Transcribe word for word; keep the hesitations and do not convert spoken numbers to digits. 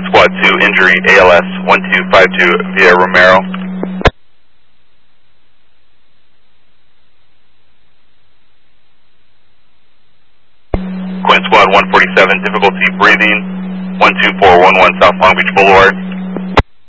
Squad two, injury A L S one two five two via Romero. Quinn Squad one forty-seven, difficulty breathing, one two four one one South Long Beach Boulevard.